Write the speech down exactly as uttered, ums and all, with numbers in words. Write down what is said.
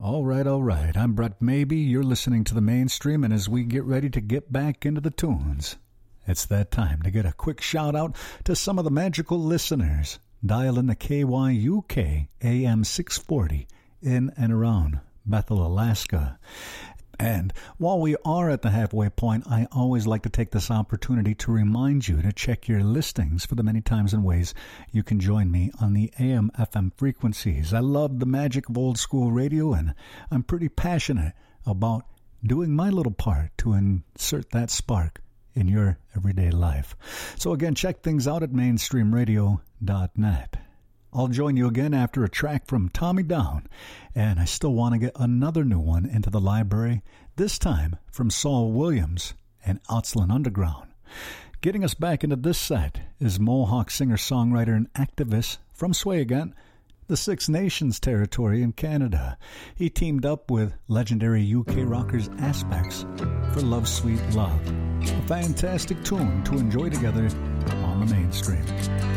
All right, all right. I'm Brett Maybe. You're listening to the Mainstream, and as we get ready to get back into the tunes, it's that time to get a quick shout out to some of the magical listeners. Dial in the K Y U K A M six forty in and around Bethel, Alaska. And while we are at the halfway point, I always like to take this opportunity to remind you to check your listings for the many times and ways you can join me on the A M F M frequencies. I love the magic of old school radio, and I'm pretty passionate about doing my little part to insert that spark in your everyday life. So again, check things out at mainstream radio dot net. I'll join you again after a track from Tommy Down, and I still want to get another new one into the library, this time from Saul Williams and Outland Underground. Getting us back into this set is Mohawk singer-songwriter and activist from Swayagat, the Six Nations territory in Canada. He teamed up with legendary U K rockers Aspects for Love Sweet Love, a fantastic tune to enjoy together on the Mainstream.